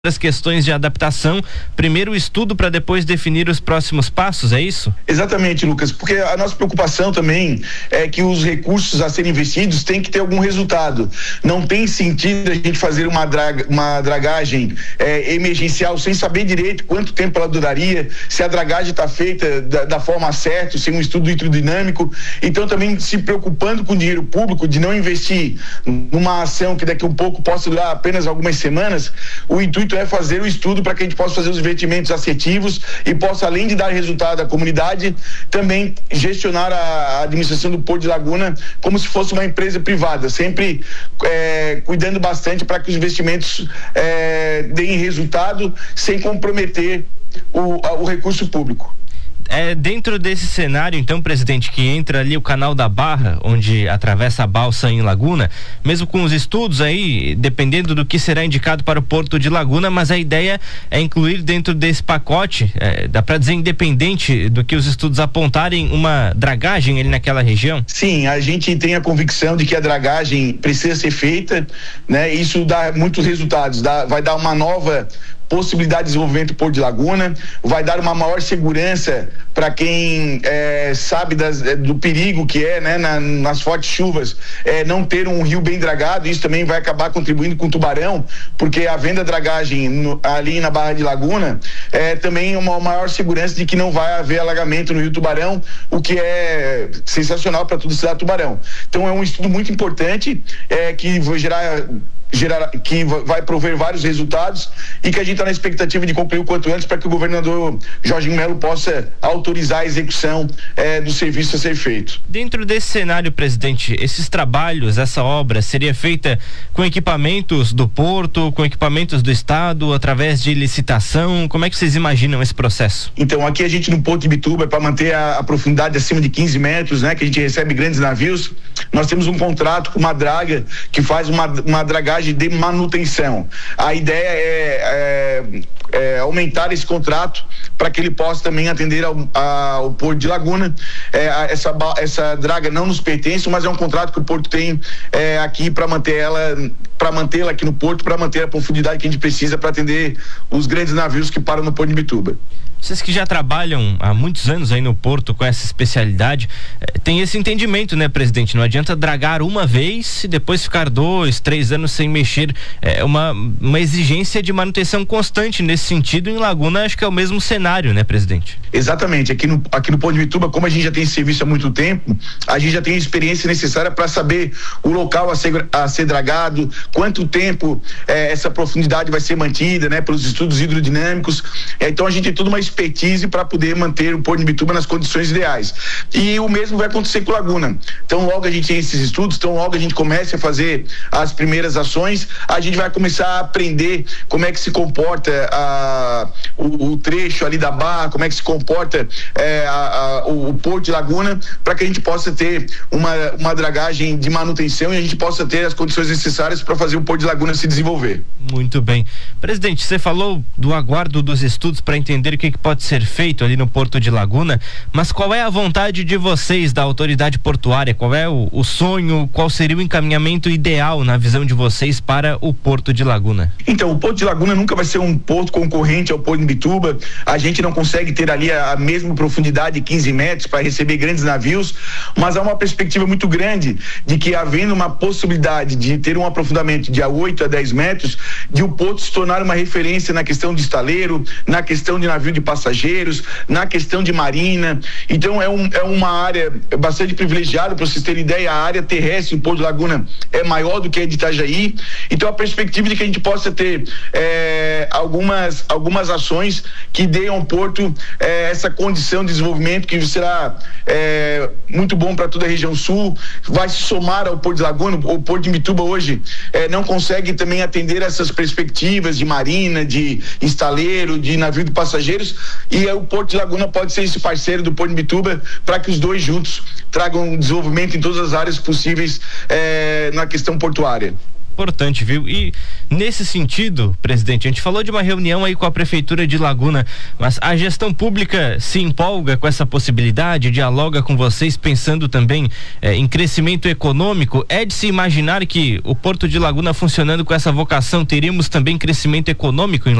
as questões de adaptação, primeiro o estudo para depois definir os próximos passos, é isso? Exatamente, Lucas, porque a nossa preocupação também é que os recursos a serem investidos têm que ter algum resultado. Não tem sentido a gente fazer uma dragagem emergencial sem saber direito quanto tempo ela duraria, se a dragagem está feita da forma certa, sem um estudo hidrodinâmico. Então também se preocupando com o dinheiro público, de não investir numa ação que daqui a um pouco possa durar apenas algumas semanas, o intuito é fazer o estudo para que a gente possa fazer os investimentos assertivos e possa, além de dar resultado à comunidade, também gestionar a administração do Porto de Laguna como se fosse uma empresa privada, sempre cuidando bastante para que os investimentos deem resultado sem comprometer o recurso público. Dentro desse cenário, então, presidente, que entra ali o canal da Barra, onde atravessa a balsa em Laguna, mesmo com os estudos aí, dependendo do que será indicado para o Porto de Laguna, mas a ideia é incluir dentro desse pacote, dá para dizer, independente do que os estudos apontarem, uma dragagem ali naquela região? Sim, a gente tem a convicção de que a dragagem precisa ser feita, né? Isso dá muitos resultados, vai dar uma nova possibilidade de desenvolvimento do Porto de Laguna, vai dar uma maior segurança para quem sabe do perigo que né, nas fortes chuvas, não ter um rio bem dragado. Isso também vai acabar contribuindo com o Tubarão, porque havendo a dragagem ali na Barra de Laguna, também uma maior segurança de que não vai haver alagamento no rio Tubarão, o que é sensacional para toda a cidade de Tubarão. Então é um estudo muito importante, que vai que vai prover vários resultados e que a gente está na expectativa de concluir o quanto antes para que o governador Jorginho Melo possa autorizar a execução do serviço a ser feito. Dentro desse cenário, presidente, esses trabalhos, essa obra seria feita com equipamentos do Porto, com equipamentos do Estado, através de licitação? Como é que vocês imaginam esse processo? Então, aqui a gente no Porto de Bituba, para manter a profundidade acima de 15 metros, né, que a gente recebe grandes navios, nós temos um contrato com uma draga que faz uma dragagem de manutenção. A ideia é aumentar esse contrato para que ele possa também atender ao Porto de Laguna. Essa draga não nos pertence, mas é um contrato que o Porto tem aqui para mantê-la aqui no Porto, para manter a profundidade que a gente precisa para atender os grandes navios que param no Porto de Bituba. Vocês que já trabalham há muitos anos aí no Porto com essa especialidade, tem esse entendimento, né, presidente? Não adianta dragar uma vez e depois ficar 2, 3 anos sem mexer. É uma exigência de manutenção constante nesse sentido. Em Laguna, acho que é o mesmo cenário, né, presidente? Exatamente. Aqui no Porto de Bituba, como a gente já tem esse serviço há muito tempo, a gente já tem a experiência necessária para saber o local a ser dragado, quanto tempo essa profundidade vai ser mantida, né, pelos estudos hidrodinâmicos. Então a gente tem toda uma expertise para poder manter o Porto de Bituba nas condições ideais. E o mesmo vai acontecer com Laguna. Então, logo a gente tem esses estudos, então logo a gente comece a fazer as primeiras ações, a gente vai começar a aprender como é que se comporta o trecho ali da Barra, como é que se comporta o Porto de Laguna, para que a gente possa ter uma dragagem de manutenção e a gente possa ter as condições necessárias para fazer o Porto de Laguna se desenvolver. Muito bem. Presidente, você falou do aguardo dos estudos para entender o que pode ser feito ali no Porto de Laguna, mas qual é a vontade de vocês, da autoridade portuária? Qual é o sonho, qual seria o encaminhamento ideal na visão de vocês para o Porto de Laguna? Então, o Porto de Laguna nunca vai ser um porto concorrente ao Porto de Bituba. A gente não consegue ter ali a mesma profundidade de 15 metros para receber grandes navios, mas há uma perspectiva muito grande de que, havendo uma possibilidade de ter um aprofundamento de 8 a 10 metros, de o Porto se tornar uma referência na questão de estaleiro, na questão de navio de passageiros, na questão de marina. Então é uma área bastante privilegiada. Para vocês terem ideia, a área terrestre do Porto de Laguna é maior do que a de Itajaí. Então a perspectiva de que a gente possa ter algumas ações que deem ao Porto essa condição de desenvolvimento que será muito bom para toda a região sul, vai se somar ao Porto de Laguna. O Porto de Bituba hoje não consegue também atender essas perspectivas de marina, de estaleiro, de navio de passageiros, e o Porto de Laguna pode ser esse parceiro do Porto de Bituba para que os dois juntos tragam desenvolvimento em todas as áreas possíveis na questão portuária. Importante, viu? E nesse sentido, presidente, a gente falou de uma reunião aí com a Prefeitura de Laguna, mas a gestão pública se empolga com essa possibilidade, dialoga com vocês pensando também em crescimento econômico. É de se imaginar que o Porto de Laguna funcionando com essa vocação, teríamos também crescimento econômico em